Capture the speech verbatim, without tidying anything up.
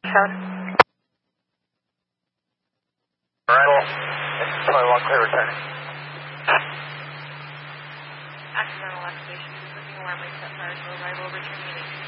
Seven. Arrival. This is Charlie one, clear returning. Accidental activation. Moving alarm reset prior to arrival. Returning at